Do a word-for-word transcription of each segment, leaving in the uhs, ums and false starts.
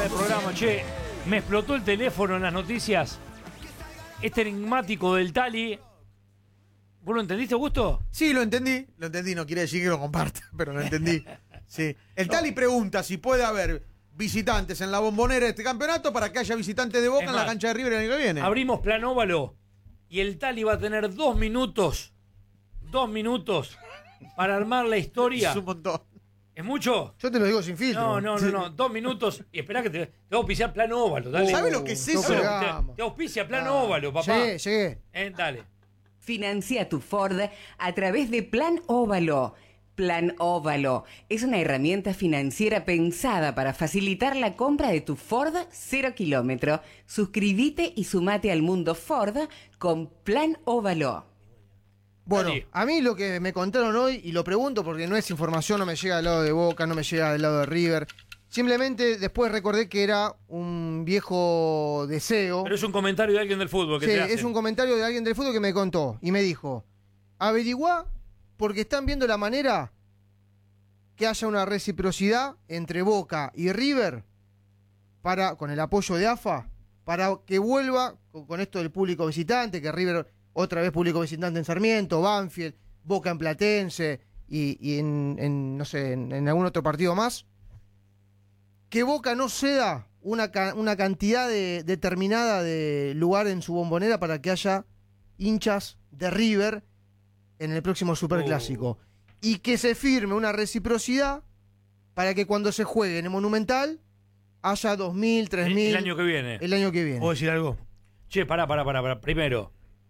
del programa. Che, me explotó el teléfono en las noticias. Este enigmático del Tali. ¿Vos lo entendiste, Augusto? Sí, lo entendí. Lo entendí, no quiere decir que lo comparta, pero lo entendí. Sí. El Tali pregunta si puede haber visitantes en la Bombonera de este campeonato para que haya visitantes de Boca Es en más, la cancha de River el año que viene. Abrimos Plan Óvalo y el Tali va a tener dos minutos. Dos minutos para armar la historia. Es un montón. ¿Es mucho? Yo te lo digo sin filtro. No, no, no, no. Dos minutos y esperá que te, te va a auspiciar Plan Óvalo. Dale. ¿Sabes lo que es eso? Te, te auspicia Plan Óvalo, papá. Llegué, llegué. Eh, dale. Financia tu Ford a través de Plan Óvalo. Plan Óvalo es una herramienta financiera pensada para facilitar la compra de tu Ford cero kilómetro. Suscríbete y sumate al mundo Ford con Plan Óvalo. Bueno, Dale. a mí lo que me contaron hoy, y lo pregunto porque no es información, no me llega del lado de Boca, no me llega del lado de River. Simplemente después recordé que era un viejo deseo. Pero es un comentario de alguien del fútbol que Sí, te hace. es un comentario de alguien del fútbol que me contó y me dijo: averiguá porque están viendo la manera que haya una reciprocidad entre Boca y River para, con el apoyo de A F A, para que vuelva con, con esto del público visitante, que River otra vez público visitante en Sarmiento, Banfield, Boca en Platense y, y en, en, no sé, en, en algún otro partido más. Que Boca no ceda una, una cantidad de, determinada de lugar en su Bombonera para que haya hinchas de River en el próximo Superclásico. Oh. Y que se firme una reciprocidad para que cuando se juegue en el Monumental haya dos mil, tres mil. El, el año que viene. El año que viene. ¿Puedo decir algo? Che, pará, pará, pará, pará. Primero,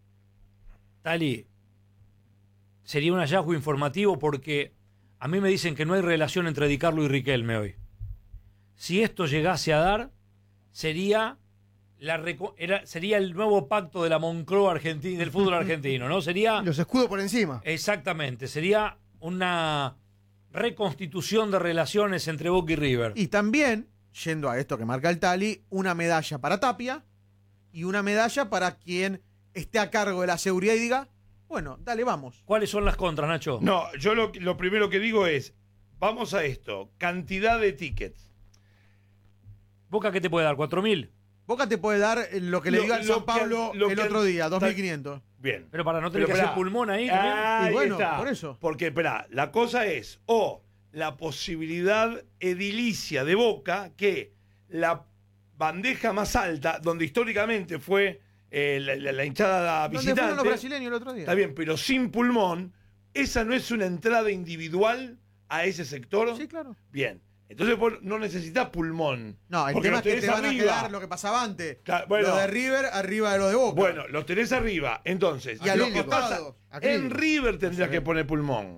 Tali, sería un hallazgo informativo porque a mí me dicen que no hay relación entre Di Carlo y Riquelme hoy. Si esto llegase a dar, sería la reco- era, sería el nuevo pacto de la Moncloa argentina, del fútbol argentino, ¿no? Sería los escudos por encima. Exactamente, sería una reconstitución de relaciones entre Boca y River. Y también, yendo a esto que marca el Tali, una medalla para Tapia y una medalla para quien esté a cargo de la seguridad y diga, bueno, dale, vamos. ¿Cuáles son las contras, Nacho? No, yo lo, lo primero que digo es, vamos a esto, cantidad de tickets. ¿Boca qué te puede dar? ¿cuatro mil? Boca te puede dar lo que le Lo- dio al lo San que- Pablo lo el que- otro día, dos mil quinientos. Bien. Pero para no tener Pero que esperá. hacer pulmón ahí también. Ahí Y bueno, está. por eso. Porque, espera, la cosa es, o la posibilidad edilicia de Boca que la bandeja más alta, donde históricamente fue eh, la, la- la hinchada ¿Dónde visitante. fueron los brasileños el otro día? Está bien, pero sin pulmón, ¿esa no es una entrada individual a ese sector? Sí, claro. Bien. Entonces vos no necesitas pulmón. No, el porque tema los es que tenés te van arriba. a quedar lo que pasaba antes. Claro, bueno. Lo de River arriba de lo de Boca. Bueno, los tenés arriba. Entonces, Y a lo los que pasa, costados, en acrílico. River tendrías que poner pulmón.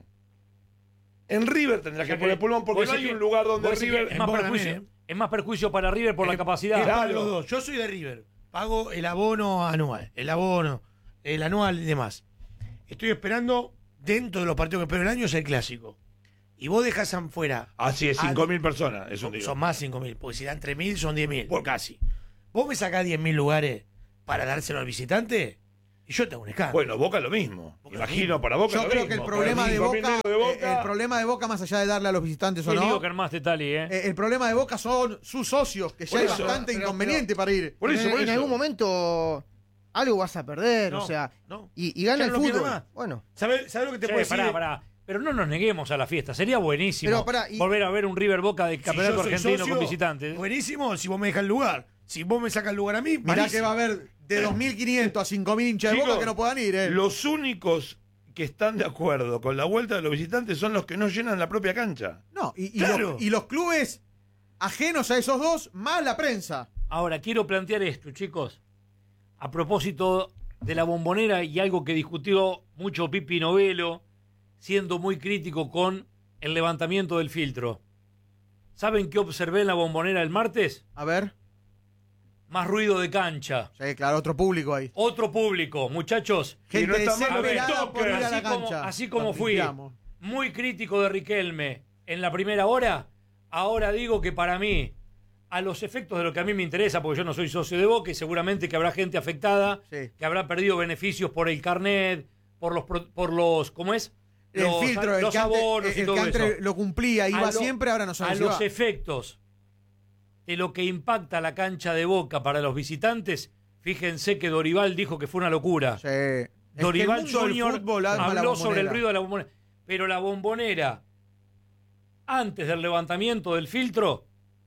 En River tendrías O sea que poner que- pulmón porque vos no hay decís un que- lugar donde vos decís que River. es más, Bueno, perjuicio, también, es más perjuicio para River por la capacidad. es- Claro. Claro. Los dos. Yo soy de River. Pago el abono anual. El abono, el anual y demás. Estoy esperando, dentro de los partidos que espero el año, es el clásico. Y vos dejás afuera. Así es, a- cinco mil personas. Eso digo. Son más cinco mil. Porque si dan tres mil, son diez mil. Bueno. Casi. Vos me sacás diez mil lugares para dárselo al visitante y yo te hago un escándalo. Bueno, Boca lo mismo. Boca Imagino lo mismo. para Boca. Yo lo creo mismo. que el Por problema de cinco mil Boca, negros de Boca, eh, el problema de Boca, más allá de darle a los visitantes o Qué lío no, que armaste, Tali, ¿eh? eh, el problema de Boca son sus socios, que ya Por hay eso, bastante pero- inconveniente para ir. Por eso, en, por en eso. algún momento algo vas a perder, No, o sea, no. y, y gana Ya el no lo pierdo fútbol. más. Bueno, ¿Sabés sabe lo que te Che, puedo decir? pará, pará. Pero no nos neguemos a la fiesta. Sería buenísimo Pero pará, y- volver a ver un River Boca de Si campeonato yo soy argentino socio, con visitantes. Buenísimo, si vos me dejas el lugar. Si vos me sacas el lugar a mí, Mirá malísimo. que va a haber de dos mil quinientos a cinco mil hinchas de Chicos, Boca que no puedan ir, eh. Los únicos que están de acuerdo con la vuelta de los visitantes son los que no llenan la propia cancha. No, y, y Claro. los, y los clubes ajenos a esos dos, más la prensa. Ahora, quiero plantear esto, chicos. A propósito de la Bombonera y algo que discutió mucho Pipi Novello, siendo muy crítico con el levantamiento del filtro. ¿Saben qué observé en la Bombonera el martes? A ver. Más ruido de cancha. Sí, claro, otro público ahí. Otro público, muchachos. Gente no está mal desesperada por ir a la Así como, cancha. así como Lo fui limpiamos. muy crítico de Riquelme en la primera hora, ahora digo que para mí, a los efectos de lo que a mí me interesa, porque yo no soy socio de Boca y seguramente que habrá gente afectada, Sí. que habrá perdido beneficios por el carnet, por los, pro- por los ¿cómo es? El Los, filtro, el los que antes- abonos y el todo que antes eso. lo cumplía, iba A lo- siempre, ahora no A sabe si los va. efectos de lo que impacta la cancha de Boca para los visitantes, fíjense que Dorival dijo que fue una locura. Sí. Es Dorival que el mundo del Junior fútbol ama la habló sobre el Bombonera. ruido de la bombonera. Pero la bombonera, antes del levantamiento del filtro,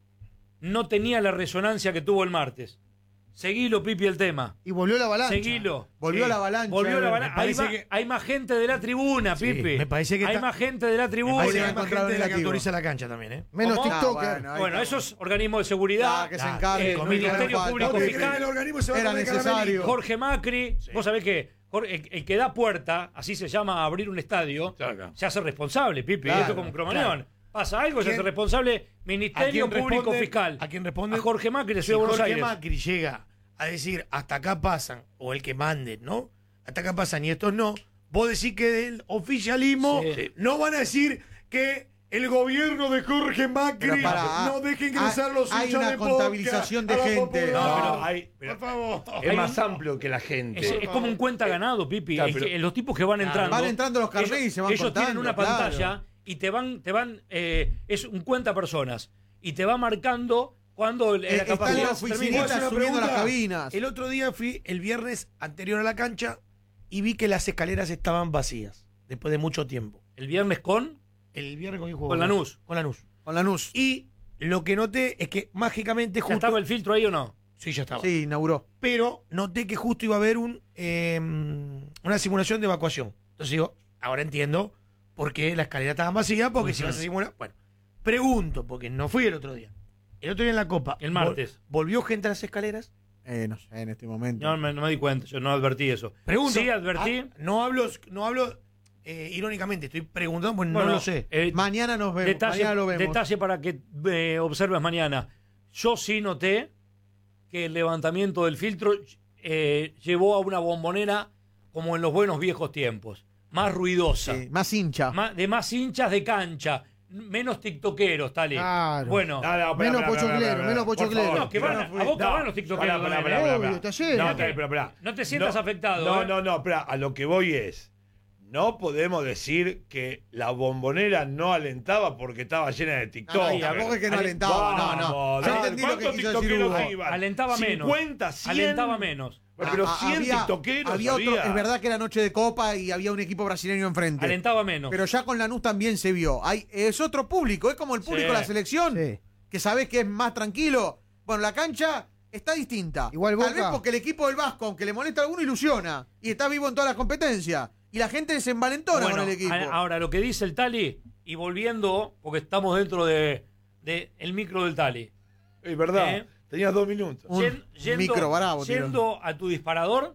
no tenía la resonancia que tuvo el martes. Seguilo, Pipi, el tema. Y volvió la avalancha. Seguilo. Volvió Sí. la avalancha. Volvió la Me avalancha. Hay, parece ma- que- hay más gente de la tribuna, Sí, Pipi. me parece que hay ta- más gente de la Me tribuna. parece que Hoy hay más encontraron gente de la que negativo. autoriza la cancha también, ¿eh? Menos ¿Cómo? TikToker. Ah, bueno, ahí Bueno, está. esos organismos de seguridad, Ah, que se Claro, encarguen. el con Ministerio no falta. Público ¿Vos qué Fiscal, crees que el organismo se va a Era comer necesario. caramelito? Jorge Macri, vos sabés que Jorge- el, el que da puerta, así se llama abrir un estadio, Claro, claro. se hace responsable, Pipi. Claro, Esto es como Cromañón. Pasa algo, se ¿Quién- hace responsable Ministerio ¿A quién Público responde? Fiscal. ¿A quién responde? A Jorge Macri de Si Ciudad de Buenos Jorge Aires. Macri llega a decir, hasta acá pasan, o el que mande, ¿no? Hasta acá pasan y estos no, vos decís que del oficialismo Sí. no van a decir que el gobierno de Jorge Macri Pero pará, no deje ingresar hay- los hay hinchas una de Boca contabilización de a la gente. popular. No, pero hay- pero- por favor. Es más amplio que la gente. Es, es como un cuenta ganado, Pipi. Claro, Es que pero- los tipos que van entrando. Van entrando los carnets ellos, y se van ellos tienen contando, una claro. pantalla y te van, te van, eh, es un cuenta personas. Y te va marcando cuando el- Eh, la están capacidad las se termina. oficinitas ¿Puedo hacer una subiendo las pregunta? cabinas. El otro día fui el viernes anterior a la cancha y vi que las escaleras estaban vacías después de mucho tiempo. El viernes con. El viernes con quién jugó? Con Lanús. Con Lanús. Con Lanús. Y lo que noté es que mágicamente ¿Ya justo... estaba el filtro ahí o no? Sí, ya estaba. Sí, inauguró. Pero noté que justo iba a haber un eh, una simulación de evacuación. Entonces digo, ahora entiendo por qué la escalera estaba vacía, porque si vas a simular... Bueno, pregunto, porque no fui el otro día. El otro día en la Copa. El martes. vol- ¿Volvió gente a las escaleras? Eh, no sé, en este momento. No me, no me di cuenta, yo no advertí eso. Pregunto. Sí, advertí. Ah, no hablo, no hablo eh, irónicamente, estoy preguntando, pues Bueno, no lo sé. eh, Mañana nos vemos. detalle, Mañana lo vemos. detalle para que eh, observes mañana. Yo sí noté que el levantamiento del filtro eh, llevó a una bombonera como en los buenos viejos tiempos. Más ruidosa. Sí, más hincha. Más- de más hinchas de cancha. Menos tiktokeros, Tali. Claro. Bueno. No, no, Menos pará, pará, pochoclero, pará, pará. menos Por pochoclero. favor. No, que van a, a Boca No, van los tiktokeros. pará, pará, también, pará, ¿eh? pará, Obvio, pará. está lleno. No, pero, pero, pará. No te sientas No, afectado. No, ¿eh? no, no, espera, a lo que voy es, no podemos decir que la bombonera no alentaba porque estaba llena de TikTok. No, no, tampoco es que no Ale- alentaba. No, no. Vamos, Yo dale, entendí lo que ¿cuántos quiso decir tiktokeros Hugo. iban? Alentaba menos. cincuenta, cien. Alentaba menos. Pero Ah, cien había- tiktokeros había otro, había. es verdad que era noche de copa y había un equipo brasileño enfrente. Alentaba menos. Pero ya con Lanús también se vio. Hay, es otro público, es como el público Sí. de la selección, Sí. que sabés que es más tranquilo. Bueno, la cancha está distinta. Igual Tal Boca- vez porque el equipo del Vasco, aunque le molesta a alguno, ilusiona. Y está vivo en todas las competencias. Y la gente se envalentona Bueno, con el equipo. a- ahora, lo que dice el Tali, y volviendo, porque estamos dentro de, de el micro del Tali. Es verdad, ¿Eh? tenías dos minutos. Un Yen- yendo, micro bravo, tiró. yendo a tu disparador,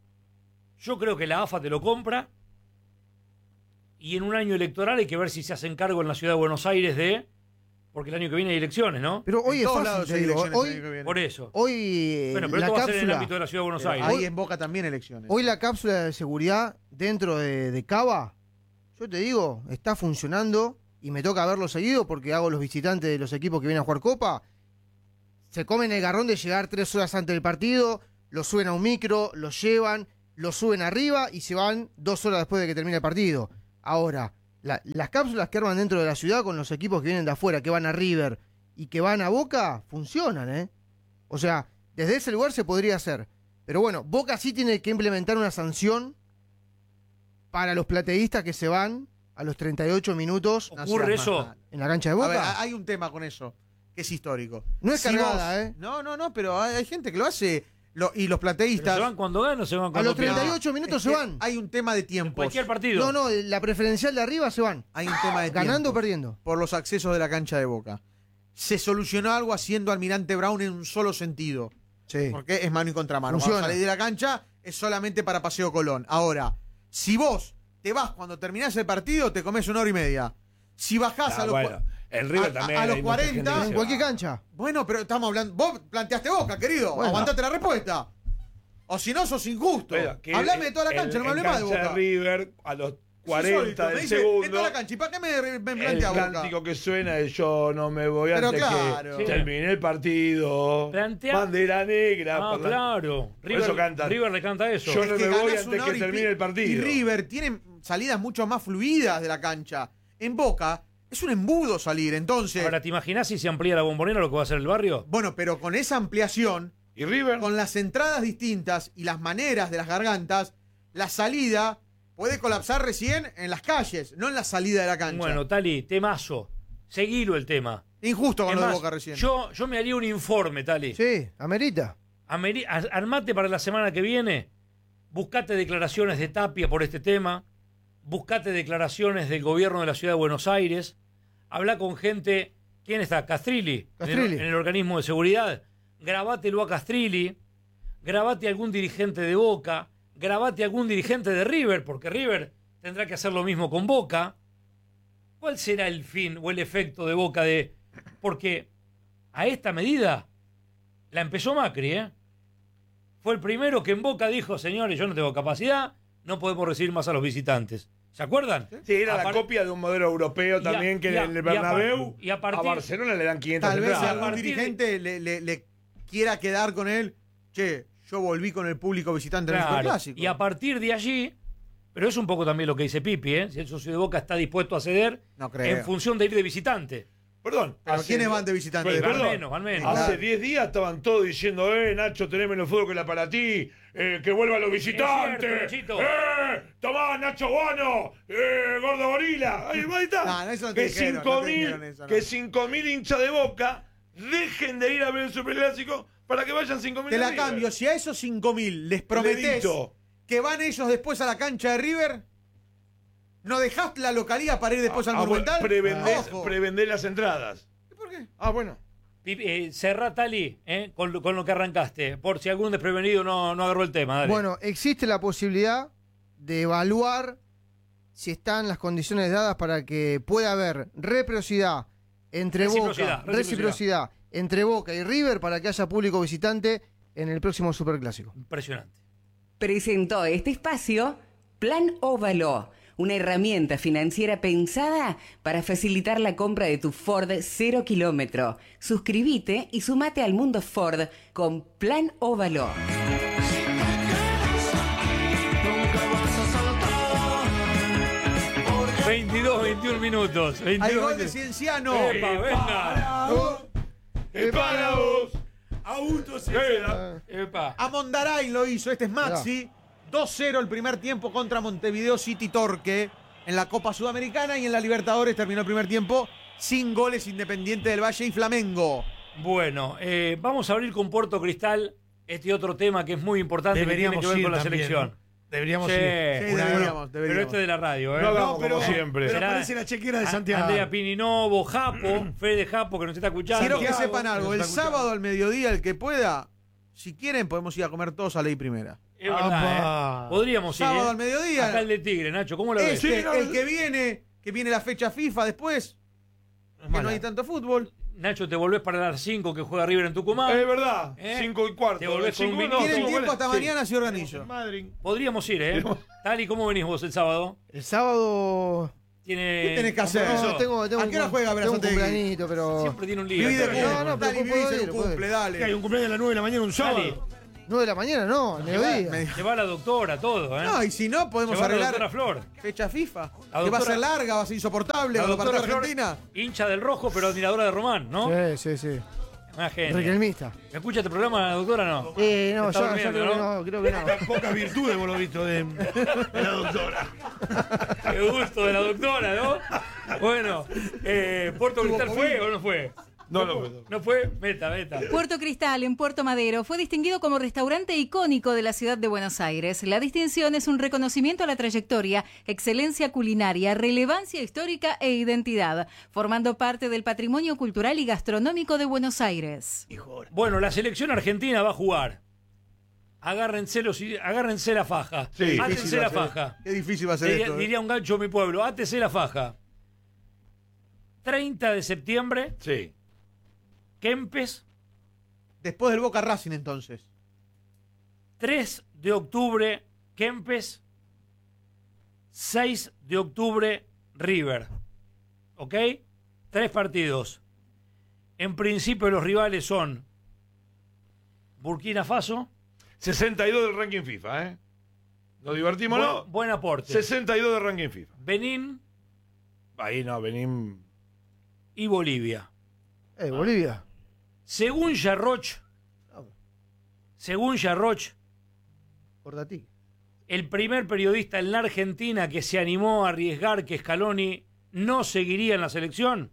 yo creo que la A F A te lo compra. Y en un año electoral hay que ver si se hacen cargo en la ciudad de Buenos Aires de. Porque el año que viene hay elecciones, ¿no? Pero hoy En es todos fácil, lados te hay digo. elecciones el año Hoy, que viene. Por eso. hoy eh, Bueno, pero la esto va a ser en el cápsula, ámbito de la ciudad de Buenos Pero Aires. ahí en Boca también elecciones. hoy la cápsula de seguridad dentro de, de Cava, yo te digo, está funcionando y me toca verlo seguido porque hago los visitantes de los equipos que vienen a jugar Copa. Se comen el garrón de llegar tres horas antes del partido, lo suben a un micro, lo llevan, lo suben arriba y se van dos horas después de que termine el partido. Ahora, la- las cápsulas que arman dentro de la ciudad con los equipos que vienen de afuera, que van a River y que van a Boca, funcionan, ¿eh? O sea, desde ese lugar se podría hacer. Pero bueno, Boca sí tiene que implementar una sanción para los plateístas que se van a los treinta y ocho minutos No ¿Ocurre seas eso? más malo. en la cancha de A Boca. ver, hay un tema con eso, que es histórico. No es Si cargada, vos- ¿eh? No, no, no, pero hay, hay gente que lo hace. Lo- y los Pero plateístas. ¿se van cuando ganan o se van A cuando los treinta y pierden? ocho minutos Es se que van. Hay un tema de En tiempos. cualquier partido. No, no, la preferencial de arriba se van. Hay un tema de Ganando o tiempos perdiendo. por los accesos de la cancha de Boca. Se solucionó algo haciendo Almirante Brown en un solo sentido. Sí. Porque es mano y contramano. Funciona. Cuando salís de la cancha es solamente para Paseo Colón. Ahora, si vos te vas cuando terminás el partido, te comes una hora y media. Si bajás Ah, a los... bueno, cua- en River a- también a los hay mucha gente cuarenta, que se En va. cualquier cancha. Bueno, pero estamos hablando... Vos planteaste Boca, querido. Bueno. Aguantate la respuesta. O si no, sos injusto. Bueno, que Hablame de toda la en- cancha, no me en hablé más de cancha Boca. River, a los Insólito, cuarenta me del dice, En segundo, toda la cancha. ¿Y para qué me, me el plantea Boca? cántico que suena es yo no me voy Pero antes claro. que Sí. termine el partido. Plantea- Bandera negra. Ah, por la- claro. River, eso cantan. River le canta eso. Yo Es no que me voy ganás antes una que hora y termine pi- el partido. Y River tiene salidas mucho más fluidas de la cancha. En Boca, Es un embudo salir, entonces. Ahora, ¿te imaginás si se amplía la Bombonera lo que va a hacer el barrio? Bueno, pero con esa ampliación, ¿Y River? con las entradas distintas y las maneras de las gargantas, la salida puede colapsar recién en las calles, no en la salida de la cancha. Bueno, Tali, temazo. Seguilo el tema. Injusto con Es lo de más, Boca recién. Yo, yo me haría un informe, Tali. Sí, amerita. Ameri- a- Armate para la semana que viene. Buscate declaraciones de Tapia por este tema. Buscate declaraciones del gobierno de la ciudad de Buenos Aires. Habla con gente. ¿Quién está? Castrilli. Castrilli. En, el, en el organismo de seguridad. Grabátelo a Castrilli. Grabate a algún dirigente de Boca. Grabate a algún dirigente de River, porque River tendrá que hacer lo mismo con Boca. ¿Cuál será el fin o el efecto de Boca de...? Porque a esta medida la empezó Macri, ¿eh? Fue el primero que en Boca dijo, señores, yo no tengo capacidad, no podemos recibir más a los visitantes. ¿Se acuerdan? Sí, era la Apar- copia de un modelo europeo Y a- también, que y a- en y a el par- Bernabéu y a partir- a Barcelona le dan quinientas Tal vez si entradas. algún partir de- dirigente le, le- le quiera quedar con él, che, yo volví con el público visitante en el Claro, Superclásico. y a partir de allí, pero es un poco también lo que dice Pipi, ¿eh? Si el socio de Boca está dispuesto a ceder No creo. en función de ir de visitante. Perdón. Pero hace- ¿quiénes van de visitante? Pero, Van perdón, menos, van menos. Hace Claro. diez días estaban todos diciendo, eh, Nacho, tenés menos fútbol que la para ti, eh, que vuelvan los visitantes. cierto, Nachito. ¡Eh! ¡Tomá, Nacho Guano! ¡Eh, gordo gorila! Ahí, ahí está. No, no, eso no te que dijeron, cinco no te mil, dijeron eso, no. que cinco mil hinchas de Boca dejen de ir a ver el Superclásico para que vayan cinco mil Te de la River. cambio. Si a esos cinco mil les prometés Dedito. que van ellos después a la cancha de River, ¿no dejás la localía para ir después al Ah, bueno, Monumental? prevendés, Ojo. prevendés las entradas. ¿Y por qué? Ah, bueno. Pipi, eh, cerrá, Tali, ¿eh? con, lo- con lo que arrancaste, por si algún desprevenido no, no agarró el tema. Dale. Bueno, existe la posibilidad de evaluar si están las condiciones dadas para que pueda haber reciprocidad entre Reciprocidad, Boca, reciprocidad. reciprocidad entre Boca y River para que haya público visitante en el próximo Superclásico. Impresionante. Presentó este espacio Plan Óvalo, una herramienta financiera pensada para facilitar la compra de tu Ford cero kilómetro. Suscríbete y sumate al mundo Ford con Plan Óvalo. veintidós, veintiún minutos. Hay veintidós, gol de veintiún. Cienciano. Epa, venga. ¡Es para vos! Autos. Queda. Epa. A Mondaray lo hizo. Este es Maxi. dos cero el primer tiempo contra Montevideo City Torque en la Copa Sudamericana, y en la Libertadores terminó el primer tiempo sin goles Independiente del Valle y Flamengo. Bueno, eh, vamos a abrir con Puerto Cristal este otro tema que es muy importante, Deberíamos que tiene que ver ir con la también, selección. ¿no? Deberíamos Sí, ir. Sí, una- deberíamos, Pero deberíamos. este de la radio, ¿eh? No hagamos No, pero, como siempre. pero Será- parece la chequera de A- Santiago. Andrea Pininovo, Japo, Fede Japo, que nos está escuchando. Quiero que Santiago, sepan algo. nos El está escuchando. sábado al mediodía, el que pueda, si quieren, podemos ir a comer todos a Ley Primera. Es verdad, Apa. ¿eh? Podríamos ir, Sábado ¿eh? al mediodía. Acá el de Tigre, Nacho, ¿cómo lo ves? Este, Sí, no, el que viene, que viene la fecha FIFA después, que no Mala. hay tanto fútbol. Nacho, te volvés para las cinco que juega River en Tucumán. Es verdad. ¿Eh? Cinco y cuarto. Te volvés con un Cinco y vinito. no, Tienen cinco tiempo hasta sí. mañana si organizo. Madrid. Podríamos ir, ¿eh? Tal y cómo venís vos el sábado. El sábado. Tiene... ¿Qué tenés que hacer? compromiso. No, tengo, tengo ¿A un, qué hora juega tengo un Berazategui? cumpleañito, pero. Siempre tiene un lío. Viví de Está No, bien. cumple. no, pero Dale, puedo vivís ir, en un puedo ir. cumple, ¿Qué hay? dale. Un cumpleaños a las nueve de la mañana, un sábado. Dale. nueve de la mañana, no, al mediodía. Me- Se va la doctora, todo, ¿eh? No, y si no, podemos Se va la arreglar doctora Flor. fecha FIFA. La Que va a doctora- ser larga, va a ser insoportable La con los partidos doctora de Flor, Argentina. hincha del rojo, pero admiradora de Román, ¿no? Sí, sí, sí. Una genia. Requelmista. ¿Me escucha este programa, la doctora, no? Eh, no, Está ya, ya durmiendo, creo que ¿no? no, creo que no. Pocas virtudes, vos lo visto, de, de la doctora. Qué gusto de la doctora, ¿no? Bueno, eh, ¿Puerto Cristal fue o no fue? No, no, no. ¿No fue? Meta, meta. Puerto Cristal, en Puerto Madero, fue distinguido como restaurante icónico de la ciudad de Buenos Aires. La distinción es un reconocimiento a la trayectoria, excelencia culinaria, relevancia histórica e identidad, formando parte del patrimonio cultural y gastronómico de Buenos Aires. Bueno, la selección argentina va a jugar. Agárrense, los, agárrense la faja. Sí, Átense difícil va la a ser. faja. Qué difícil va a ser Diría, esto. ¿eh? diría un gancho de mi pueblo. Átese la faja. treinta de septiembre, Sí. Kempes. Después del Boca Racing, entonces. tres de octubre, Kempes. seis de octubre, River. ¿Ok? Tres partidos. En principio los rivales son Burkina Faso. sesenta y dos del ranking FIFA, ¿eh? ¿Nos divertimos, Buen, no? buen aporte. sesenta y dos del ranking FIFA. Benín. Ahí no, Benín. y Bolivia. Eh, Bolivia. Según Yarroch, según Yarroch, Por ti. el primer periodista en la Argentina que se animó a arriesgar que Scaloni no seguiría en la selección,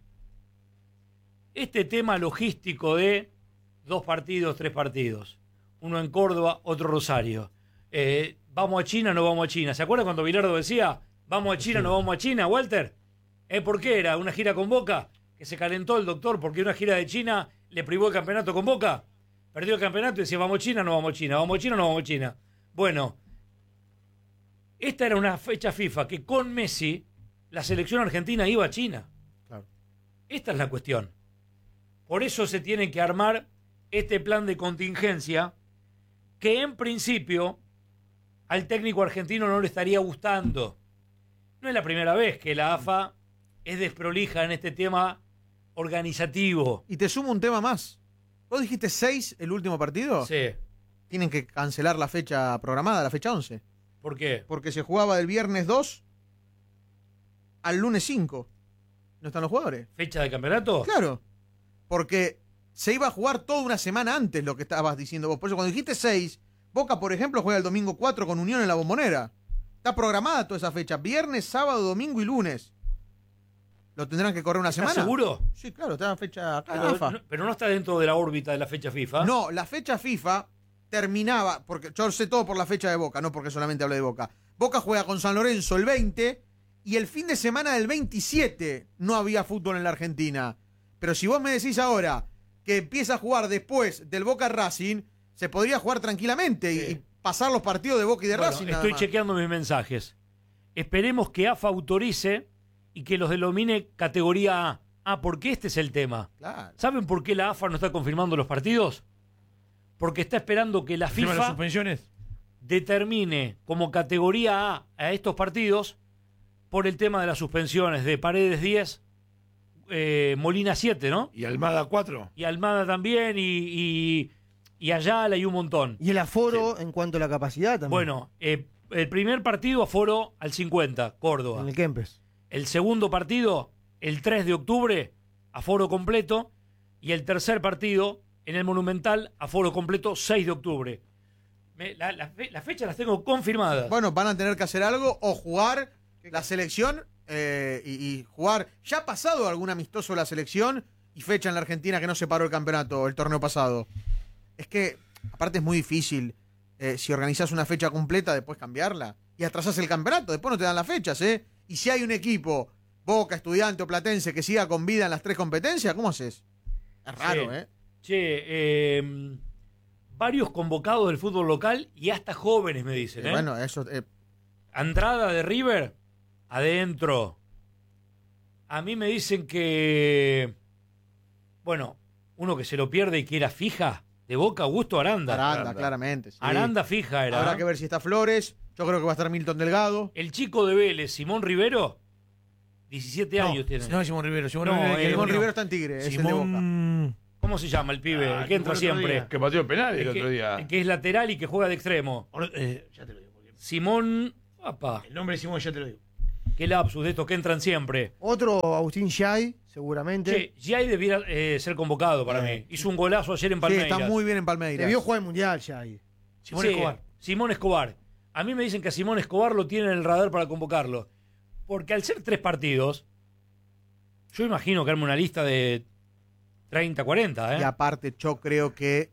este tema logístico de dos partidos, tres partidos, uno en Córdoba, otro Rosario, eh, vamos a China, no vamos a China. ¿Se acuerdan cuando Bilardo decía, vamos a China, no vamos a China, Walter? ¿Eh, ¿Por qué era una gira con Boca? Que se calentó el doctor porque una gira de China le privó el campeonato con Boca. Perdió el campeonato y decía, vamos a China, no vamos a China, vamos a China, no vamos a China. Bueno, esta era una fecha FIFA que con Messi la selección argentina iba a China. Claro. Esta es la cuestión. Por eso se tiene que armar este plan de contingencia que en principio al técnico argentino no le estaría gustando. No es la primera vez que la A F A es desprolija en este tema organizativo. Y te sumo un tema más. ¿Vos dijiste seis el último partido? Sí. Tienen que cancelar la fecha programada, la fecha once. ¿Por qué? Porque se jugaba del viernes dos al lunes cinco. ¿No están los jugadores? ¿Fecha de campeonato? Claro. Porque se iba a jugar toda una semana antes lo que estabas diciendo vos. Por eso cuando dijiste seis, Boca, por ejemplo, juega el domingo cuatro con Unión en la Bombonera. Está programada toda esa fecha. Viernes, sábado, domingo y lunes. ¿Lo tendrán que correr una ¿Estás semana? seguro? Sí, claro, está la fecha acá en Pero AFA. no, pero no está dentro de la órbita de la fecha FIFA. No, la fecha FIFA terminaba, porque yo sé todo por la fecha de Boca, no porque solamente hablé de Boca. Boca juega con San Lorenzo el veinte y el fin de semana del veintisiete no había fútbol en la Argentina. Pero si vos me decís ahora que empieza a jugar después del Boca Racing, se podría jugar tranquilamente y, Sí. y pasar los partidos de Boca y de Bueno, Racing. nada estoy más. chequeando mis mensajes. Esperemos que A F A autorice y que los denomine categoría A. Ah, porque este es el tema. Claro. ¿Saben por qué la A F A no está confirmando los partidos? Porque está esperando que la ¿El tema de las FIFA suspensiones? determine como categoría A a estos partidos por el tema de las suspensiones de Paredes diez, eh, Molina siete, ¿no? Y Almada cuatro. Y Almada también, y, y, y Ayala y un montón. Y el aforo en cuanto a la capacidad también. Bueno, eh, el primer partido aforo al cincuenta, Córdoba. En el Kempes. El segundo partido, el tres de octubre, aforo completo. Y el tercer partido, en el Monumental, aforo completo, seis de octubre. Me- la- la fe- las fechas las tengo confirmadas. Bueno, van a tener que hacer algo o jugar la selección eh, y, y jugar. Ya ha pasado algún amistoso de la selección y fecha en la Argentina que no se paró el campeonato, el torneo pasado. Es que, aparte, es muy difícil. eh, si organizás una fecha completa, después cambiarla. Y atrasás el campeonato, después no te dan las fechas, ¿eh? Y si hay un equipo, Boca, Estudiante o Platense, que siga con vida en las tres competencias, ¿cómo haces? Es raro, Sí. ¿eh? Che, eh, varios convocados del fútbol local y hasta jóvenes, me dicen, ¿eh? Bueno, eso. eh, Andrada de River, adentro. A mí me dicen que, bueno, uno que se lo pierde y que era fija, de Boca, Augusto Aranda. Aranda, Aranda. claramente. sí. Aranda fija era. Habrá que ver si está Flores. Yo creo que va a estar Milton Delgado. El chico de Vélez, Simón Rivero, diecisiete No, años tiene. no es Simón Rivero. Simón No, Rivero es eh, que- Simón no. Rivero está en Tigre, es el de Boca. Simón... ¿Cómo se llama el pibe? Ah, el que entra el que fue el otro siempre. día. Que pateó el penal el, El otro que, día. el que es lateral y que juega de extremo. Eh, ya te lo digo. porque Simón, papá, El nombre de Simón ya te lo digo. qué lapsus de estos que entran siempre. Otro, Agustín Yay, seguramente. Che, Giai debiera eh, ser convocado para mí. Hizo un golazo ayer en Sí, Palmeiras. está muy bien en Palmeiras. Debió jugar el Mundial Yay. Simón Sí, Escobar. Simón Escobar. A mí me dicen que a Simón Escobar lo tienen en el radar para convocarlo. Porque al ser tres partidos, yo imagino que arme una lista de treinta, cuarenta, ¿eh? Y aparte, yo creo que.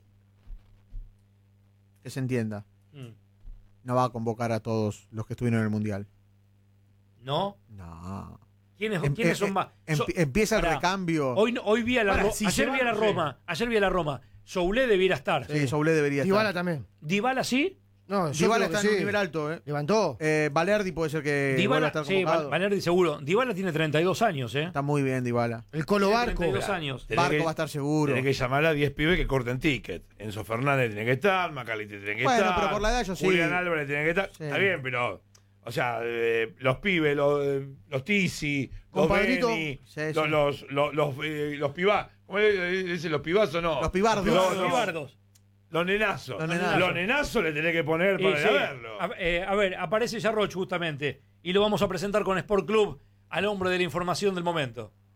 Que se entienda. Mm. No va a convocar a todos los que estuvieron en el Mundial. ¿No? No. ¿Quiénes, Em- ¿quiénes em- son más? em- So- empieza el Pará. recambio. Hoy, no- hoy vi a la Pará, Ro- si ayer se vi a la va, Roma. Ayer vi a la Roma. Soulé debiera estar. Sí, Soule debería Dybala estar. también. Dybala sí. No, yo Dybala creo está que en un sí. nivel alto, ¿eh? Levantó. Eh, Valerdi puede ser que vuelva a Dybala, estar sí, convocado. Val- Valerdi seguro. Dybala tiene treinta y dos años, ¿eh? Está muy bien, Dybala. El Colo Tiene Barco. treinta y dos años. Tenés Barco que- va a estar seguro. Tenés que llamar a diez pibes que corten ticket. Enzo Fernández tiene que estar, Macalite tiene que Bueno, estar. pero por la edad yo sí. Julián Álvarez tiene que estar. Sí. Está bien, pero. O sea, eh, los pibes, los, eh, los Tizi, los Compadrito. Beni, Sí, los, sí. los, los, los, eh, los pibá. ¿Cómo es? ¿Dicen los pibazos? No. Los pibardos. Los, Los los- Pibardos. los nenazos. Los nenazos. Los nenazos le tenés que poner Y para sí, verlo. a, eh, a ver, aparece Yarroch justamente. Y lo vamos a presentar con Sport Club al hombre de la información del momento.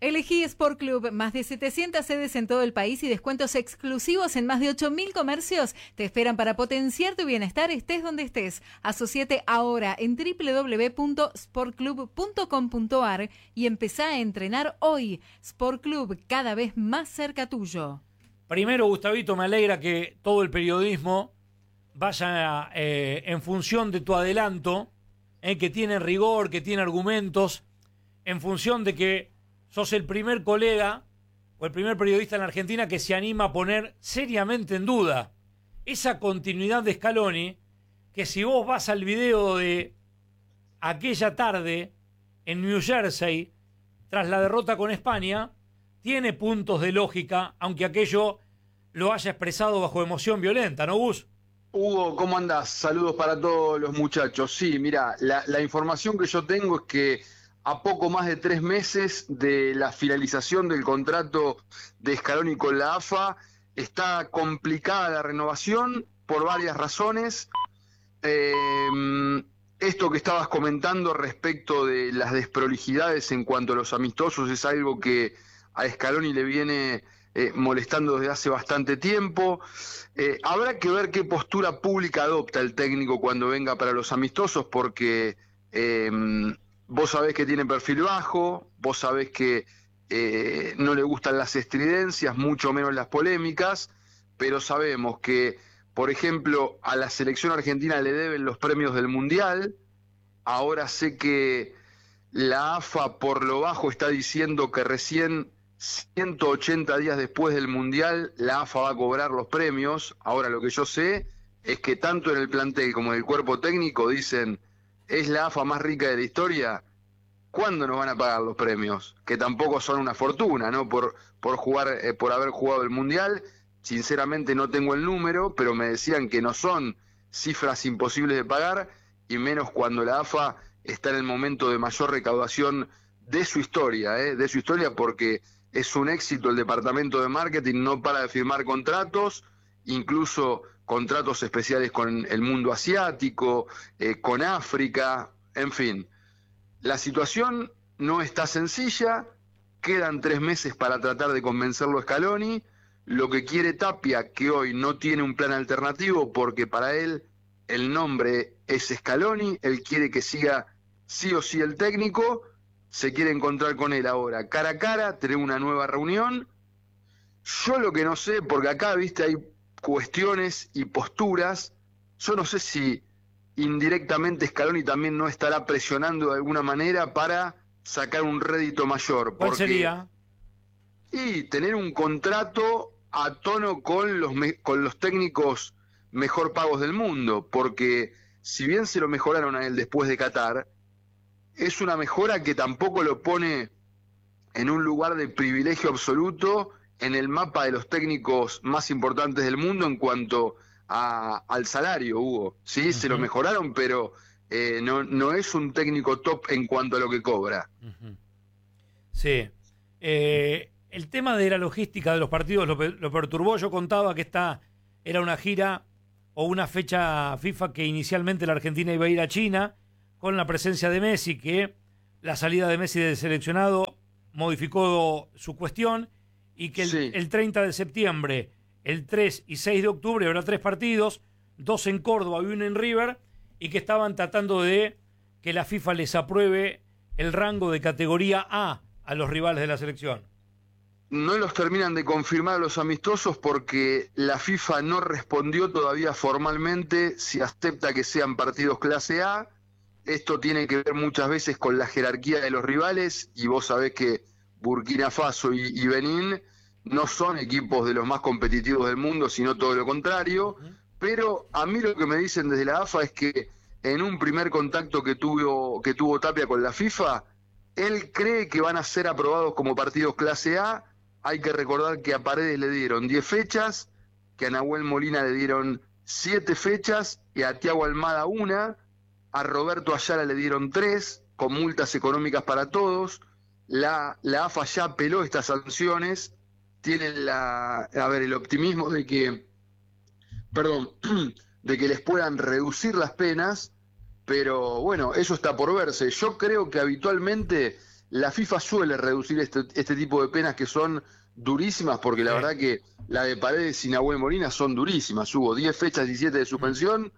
Elegí Sport Club, más de setecientas sedes en todo el país y descuentos exclusivos en más de ocho mil comercios te esperan para potenciar tu bienestar estés donde estés. Asociate ahora en doble u doble u doble u punto sport club punto com punto a r y empezá a entrenar hoy. Sport Club, cada vez más cerca tuyo. Primero, Gustavito, me alegra que todo el periodismo vaya eh, en función de tu adelanto, eh, que tiene rigor, que tiene argumentos, en función de que sos el primer colega o el primer periodista en la Argentina que se anima a poner seriamente en duda esa continuidad de Scaloni, que si vos vas al video de aquella tarde en New Jersey, tras la derrota con España, tiene puntos de lógica, aunque aquello lo haya expresado bajo emoción violenta, ¿no, Gus? Hugo, ¿cómo andás? Saludos para todos los muchachos. Sí, mira, la, la información que yo tengo es que a poco más de tres meses de la finalización del contrato de Scaloni con la A F A, está complicada la renovación por varias razones. Eh, esto que estabas comentando respecto de las desprolijidades en cuanto a los amistosos es algo que a Scaloni le viene eh, molestando desde hace bastante tiempo. Eh, habrá que ver qué postura pública adopta el técnico cuando venga para los amistosos, porque eh, vos sabés que tiene perfil bajo, vos sabés que eh, no le gustan las estridencias, mucho menos las polémicas, pero sabemos que, por ejemplo, a la selección argentina le deben los premios del Mundial. Ahora sé que la A F A por lo bajo está diciendo que recién ciento ochenta días después del Mundial la A F A va a cobrar los premios. Ahora lo que yo sé es que tanto en el plantel como en el cuerpo técnico dicen: ¿es la A F A más rica de la historia? ¿Cuándo nos van a pagar los premios? Que tampoco son una fortuna, ¿no? Por, por jugar, eh, por haber jugado el Mundial. Sinceramente no tengo el número, pero me decían que no son cifras imposibles de pagar, y menos cuando la A F A está en el momento de mayor recaudación de su historia, ¿eh? de su historia, porque es un éxito el departamento de marketing, no para de firmar contratos, incluso contratos especiales con el mundo asiático, eh, con África, en fin. La situación no está sencilla, quedan tres meses para tratar de convencerlo a Scaloni. Lo que quiere Tapia, que hoy no tiene un plan alternativo porque para él el nombre es Scaloni, él quiere que siga sí o sí el técnico, se quiere encontrar con él ahora cara a cara, tener una nueva reunión. Yo lo que no sé, porque acá, viste, hay cuestiones y posturas, yo no sé si indirectamente Scaloni también no estará presionando de alguna manera para sacar un rédito mayor. ¿Cuál porque, sería? y tener un contrato a tono con los, me, con los técnicos mejor pagos del mundo, porque si bien se lo mejoraron a él después de Qatar, es una mejora que tampoco lo pone en un lugar de privilegio absoluto en el mapa de los técnicos más importantes del mundo en cuanto a, al salario, Hugo. Sí, uh-huh. Se lo mejoraron, pero eh, no, no es un técnico top en cuanto a lo que cobra. Uh-huh. Sí. Eh, el tema de la logística de los partidos lo, lo perturbó. Yo contaba que esta era una gira o una fecha FIFA que inicialmente la Argentina iba a ir a China, con la presencia de Messi, que la salida de Messi del seleccionado modificó su cuestión, y que el, sí. el treinta de septiembre, el tres y seis de octubre habrá tres partidos, dos en Córdoba y uno en River, y que estaban tratando de que la FIFA les apruebe el rango de categoría A a los rivales de la selección. No los terminan de confirmar los amistosos porque la FIFA no respondió todavía formalmente si acepta que sean partidos clase A. Esto tiene que ver muchas veces con la jerarquía de los rivales, y vos sabés que Burkina Faso y, y Benín no son equipos de los más competitivos del mundo, sino todo lo contrario. Pero a mí lo que me dicen desde la A F A es que en un primer contacto que tuvo, que tuvo Tapia con la FIFA, él cree que van a ser aprobados como partidos clase A. Hay que recordar que a Paredes le dieron diez fechas, que a Nahuel Molina le dieron siete fechas y a Thiago Almada una. A Roberto Ayala le dieron tres, con multas económicas para todos. La, la A F A ya apeló estas sanciones. Tienen la, a ver, el optimismo de que, perdón, de que les puedan reducir las penas, pero bueno, eso está por verse. Yo creo que habitualmente la FIFA suele reducir este, este tipo de penas que son durísimas, porque la Sí. verdad que la de Paredes y Nahuel Molina son durísimas. Hubo diez fechas, diecisiete de suspensión,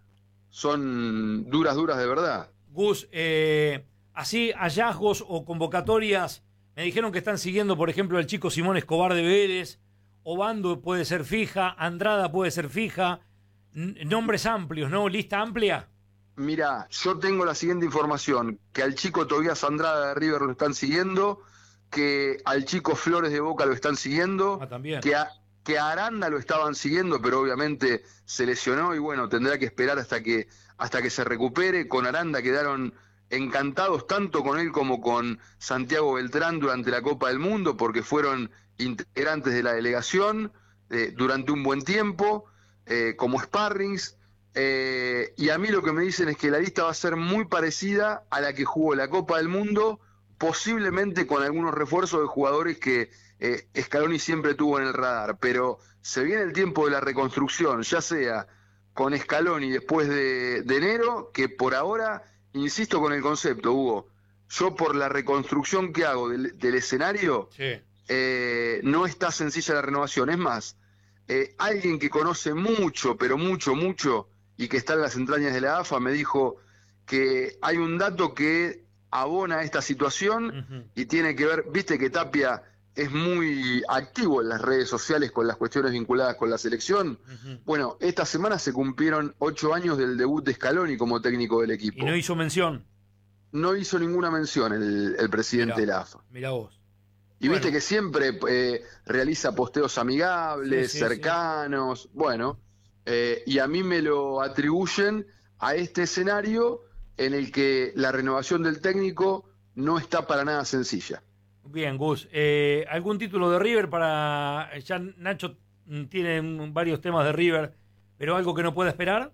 son duras, duras de verdad. Gus, eh, así hallazgos o convocatorias, me dijeron que están siguiendo, por ejemplo, el chico Simón Escobar de Vélez, Obando puede ser fija, Andrada puede ser fija, N- nombres amplios, ¿no? Lista amplia. Mira, yo tengo la siguiente información, que al chico Tobías Andrada de River lo están siguiendo, que al chico Flores de Boca lo están siguiendo, Ah, también. que a, que a Aranda lo estaban siguiendo, pero obviamente se lesionó y bueno, tendrá que esperar hasta que, hasta que se recupere. Con Aranda quedaron encantados tanto con él como con Santiago Beltrán durante la Copa del Mundo, porque fueron integrantes de la delegación eh, durante un buen tiempo, eh, como sparrings. Eh, y a mí lo que me dicen es que la lista va a ser muy parecida a la que jugó la Copa del Mundo, posiblemente con algunos refuerzos de jugadores que eh, Scaloni siempre tuvo en el radar, pero se viene el tiempo de la reconstrucción, ya sea con Scaloni después de, de enero, que por ahora, insisto con el concepto, Hugo, yo por la reconstrucción que hago del, del escenario, Sí. eh, no está sencilla la renovación. Es más, eh, alguien que conoce mucho, pero mucho, mucho, y que está en las entrañas de la A F A, me dijo que hay un dato que abona esta situación Ujú. y tiene que ver, viste que Tapia es muy activo en las redes sociales con las cuestiones vinculadas con la selección. Ujú. Bueno, esta semana se cumplieron ocho años del debut de Scaloni como técnico del equipo. Y no hizo mención. No hizo ninguna mención el, el presidente Mirá. de la A F A. Mirá vos. Y Bueno. viste que siempre eh, realiza posteos amigables, Sí, sí, cercanos, bueno, eh, y a mí me lo atribuyen a este escenario en el que la renovación del técnico no está para nada sencilla. Bien, Gus. Eh, ¿Algún título de River para... Ya Nacho mm, tiene mm, varios temas de River, pero algo que no pueda esperar?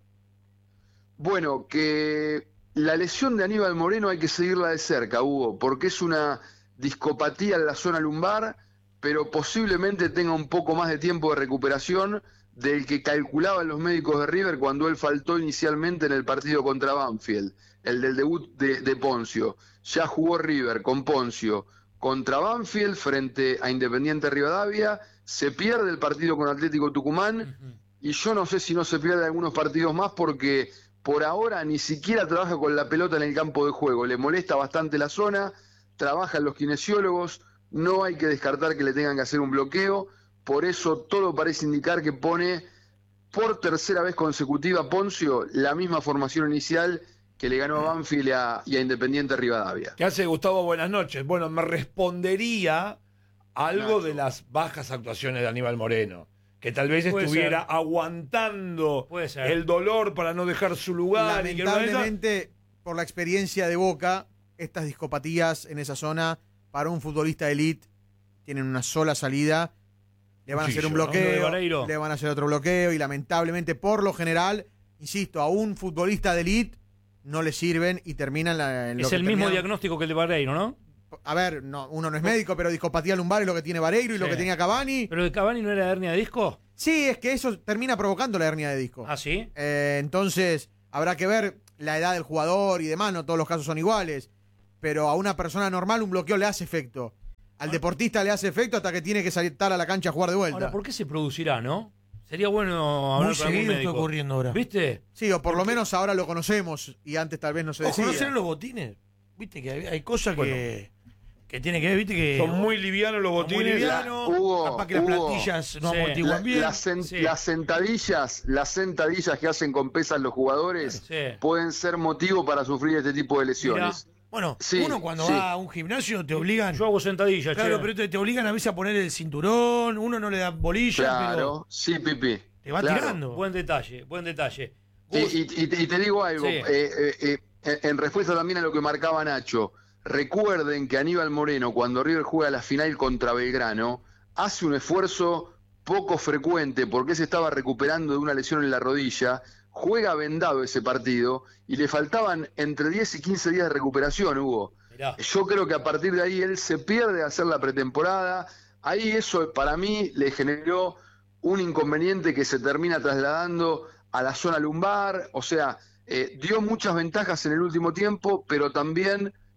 Bueno, que la lesión de Aníbal Moreno hay que seguirla de cerca, Hugo, porque es una discopatía en la zona lumbar, pero posiblemente tenga un poco más de tiempo de recuperación del que calculaban los médicos de River cuando él faltó inicialmente en el partido contra Banfield, el del debut de, de Poncio. Ya jugó River con Poncio contra Banfield frente a Independiente Rivadavia, se pierde el partido con Atlético Tucumán, Ujú. y yo no sé si no se pierde algunos partidos más porque por ahora ni siquiera trabaja con la pelota en el campo de juego, le molesta bastante la zona, trabajan los kinesiólogos, no hay que descartar que le tengan que hacer un bloqueo, por eso todo parece indicar que pone por tercera vez consecutiva Poncio la misma formación inicial que le ganó a Banfield y a, y a Independiente Rivadavia. ¿Qué hace, Gustavo? Buenas noches. Bueno, me respondería algo Nacho. de las bajas actuaciones de Aníbal Moreno, que tal vez Puede estuviera ser. aguantando Puede ser. el dolor para no dejar su lugar. y que no haya- Lamentablemente, por la experiencia de Boca, estas discopatías en esa zona, para un futbolista de elite, tienen una sola salida. Le van a hacer un Cuchillo, ¿no? Lo de bloqueo, Vareiro. le van a hacer otro bloqueo y lamentablemente, por lo general, insisto, a un futbolista de elite no le sirven y terminan la, en lo Es que el mismo terminaron. diagnóstico que el de Barreiro, ¿no? A ver, no, uno no es médico, pero discopatía lumbar es lo que tiene Vareiro y lo Sí. que tenía Cavani. ¿Pero de Cavani no era hernia de disco? Sí, es que eso termina provocando la hernia de disco. Ah, sí. Eh, entonces, habrá que ver la edad del jugador y demás, no todos los casos son iguales. Pero a una persona normal un bloqueo le hace efecto. Al deportista le hace efecto hasta que tiene que salir a la cancha a jugar de vuelta. Ahora, ¿por qué se producirá, no? Sería bueno hablar Muy con algún seguido está médico. ocurriendo ahora. ¿Viste? Sí, o por lo menos ahora lo conocemos y antes tal vez no se ¿O decía. conocen los botines? Viste que hay, hay cosas Bueno. que, que tiene que ver, viste que Son muy livianos los son muy botines. livianos, La- Hugo, capaz que las Hugo. plantillas no Sí. amortiguan La- bien. las, sen- Sí. las sentadillas, las sentadillas que hacen con pesas los jugadores Sí. pueden ser motivo para sufrir este tipo de lesiones. Bueno, Sí, uno cuando sí. va a un gimnasio te obligan. Yo hago sentadillas, Claro, che. pero te, te obligan a veces a poner el cinturón, uno no le da bolilla, Claro, sí, Pipi. pero te va Claro. tirando. Buen detalle, buen detalle. Y, Gus, y- y te- y te digo algo, Sí. eh, eh, eh, en en respuesta también a lo que marcaba Nacho, recuerden que Aníbal Moreno, cuando River juega la final contra Belgrano, hace un esfuerzo poco frecuente porque se estaba recuperando de una lesión en la rodilla, juega vendado ese partido y le faltaban entre diez y quince días de recuperación, Hugo. mirá. Yo creo que a partir de ahí él se pierde de hacer la pretemporada. Ahí eso para mí le generó un inconveniente que se termina trasladando a la zona lumbar. O sea, eh, dio muchas ventajas en el último tiempo, pero también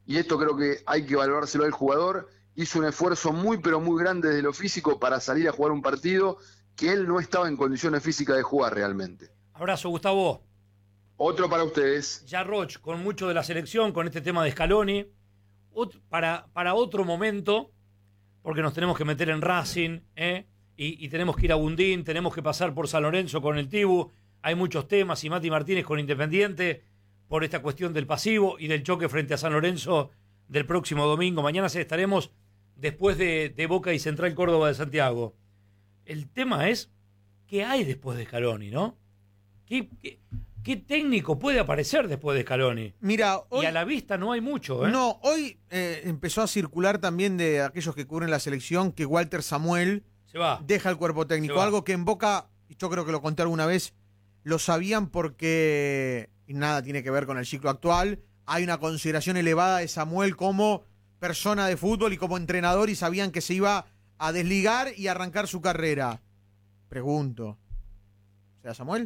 y esto creo que hay que valorárselo al jugador, hizo un esfuerzo muy pero muy grande desde lo físico para salir a jugar un partido que él no estaba en condiciones físicas de jugar realmente. Abrazo, Gustavo. Otro para ustedes. Ya Roch, con mucho de la selección, con este tema de Scaloni, Ot- para, para otro momento, porque nos tenemos que meter en Racing, ¿eh? y, y tenemos que ir a Bundín, tenemos que pasar por San Lorenzo con el Tibu, hay muchos temas, y Mati Martínez con Independiente, por esta cuestión del pasivo y del choque frente a San Lorenzo del próximo domingo. Mañana estaremos después de, de Boca y Central Córdoba de Santiago. El tema es, ¿qué hay después de Scaloni, no? ¿Qué, qué, qué técnico puede aparecer después de Scaloni? Mira, hoy, Y a la vista no hay mucho, ¿eh? no, hoy eh, empezó a circular también de aquellos que cubren la selección que Walter Samuel Se va. deja el cuerpo técnico. Se va. Algo que en Boca, y yo creo que lo conté alguna vez, lo sabían porque, y nada tiene que ver con el ciclo actual, hay una consideración elevada de Samuel como persona de fútbol y como entrenador, y sabían que se iba a desligar y arrancar su carrera. Pregunto, ¿será Samuel?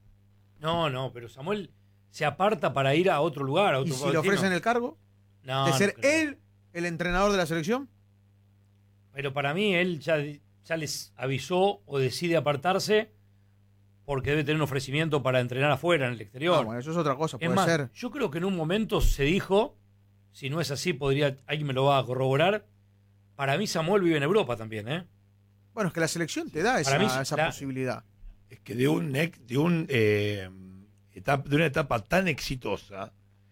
No, no, pero Samuel se aparta para ir a otro lugar, a otro ¿Y si le destino. ofrecen el cargo No, de no ser creo. él el entrenador de la selección? Pero para mí él ya, ya les avisó o decide apartarse porque debe tener un ofrecimiento para entrenar afuera, en el exterior. Ah, bueno, eso es otra cosa, es puede más, ser. yo creo que en un momento se dijo, si no es así, podría, alguien me lo va a corroborar, para mí Samuel vive en Europa también, ¿eh? Bueno, es que la selección te da esa, Para mí, esa la- posibilidad. Es que de un ex- de un eh, etapa, de una etapa tan exitosa,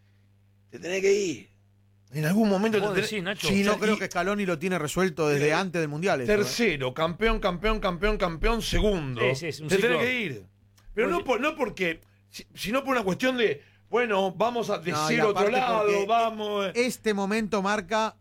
te tenés que ir. En algún momento te ¿Vos tenés- decís, Nacho? Sí, no y- creo que Scaloni lo tiene resuelto desde Eh, antes del Mundial. eso, ¿eh? Tercero, campeón, campeón, campeón, campeón, segundo. Sí, sí, es un te ciclo. tenés que ir. Pero no, por, no porque, si- sino por una cuestión de, bueno, vamos a No, y decir otro aparte lado, porque vamos. Este momento marca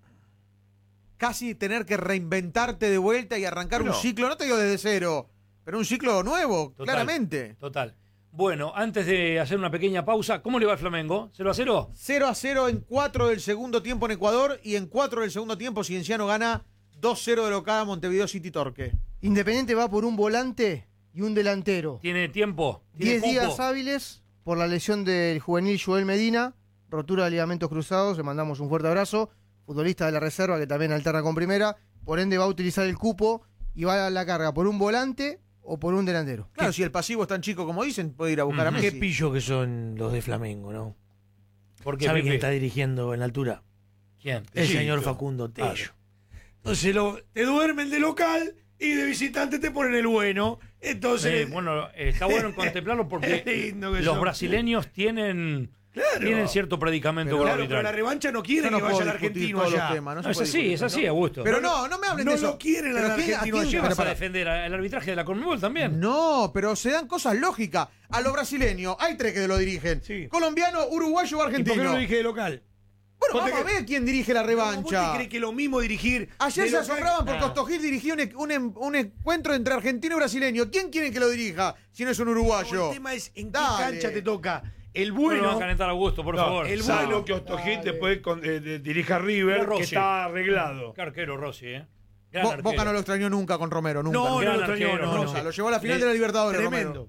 casi tener que reinventarte de vuelta y arrancar Bueno. un ciclo, no te digo desde cero, pero un ciclo nuevo, Total. claramente. Total. Bueno, antes de hacer una pequeña pausa, ¿cómo le va al Flamengo? ¿cero a cero? cero a cero en cuatro del segundo tiempo en Ecuador y en cuatro del segundo tiempo Cienciano gana dos cero de local a Montevideo City Torque. Independiente va por un volante y un delantero. ¿Tiene tiempo? ¿Tiene Diez cupo? días hábiles por la lesión del juvenil Joel Medina, rotura de ligamentos cruzados, le mandamos un fuerte abrazo, futbolista de la reserva que también alterna con primera, por ende va a utilizar el cupo y va a la carga por un volante o por un delantero. Claro, si el pasivo es tan chico como dicen, puede ir a buscar a Ujú. Messi. Qué pillo que son los de Flamengo, ¿no? ¿Por qué, ¿Sabe Pepe? quién está dirigiendo en la altura? ¿Quién? El Sí, señor claro. Facundo Tello. Claro. Entonces lo, te duermen de local y de visitante te ponen el bueno. Entonces, Sí, bueno, eh, está bueno en contemplarlo porque Qué lindo que los son. brasileños tienen, claro, tienen cierto predicamento Pero con claro, el pero la arbitraje. revancha no quiere Yo no que puedo vaya el discutir argentino todos los allá. temas, no se No, es puede así, discutir es eso, así, Augusto. Pero no, no me hablen No de eso. lo quieren al Pero ¿quién- a argentino quién- allá. ¿Qué vas pero a pará. defender? ¿El arbitraje de la Conmebol también? No, pero se dan cosas lógicas. A los brasileños, hay tres que lo dirigen. Sí. Colombiano, uruguayo o ¿Y por argentino. qué no lo dije de local? Bueno, ¿Vos te vamos a cre- ver quién dirige la ¿Vos te revancha. crees que lo mismo dirigir? Ayer de se local? asombraban porque Nah. Costojil dirigió un, un, em- un encuentro entre argentino y brasileño. ¿Quién quiere que lo dirija si no es un No, uruguayo? el tema es en qué Dale. cancha te toca. El No lo van bueno. a calentar a Augusto, por No, favor. el ¿sabes bueno- lo que Ostojit Dale. después con, eh, de- dirige a River, Era Rossi. que está arreglado? Qué arquero Rossi, ¿eh? Gran Bo- arquero. Boca no lo extrañó nunca con Romero, nunca. No, no gran lo extrañó, arquero, no, Rosa, no. lo llevó a la final Le- de la Libertadores. Tremendo. Romero.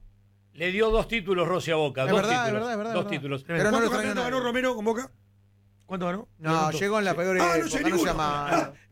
Le dio dos títulos Rossi a Boca. Es dos verdad, es títulos. verdad, es verdad, Dos es verdad. títulos. Pero no lo ¿Cuántos extrañó campeonatos nadie. ganó Romero con Boca? ¿Cuánto ganó? No, llegó en la peor Ah, no época, sé no ninguno. sea malo. Ah,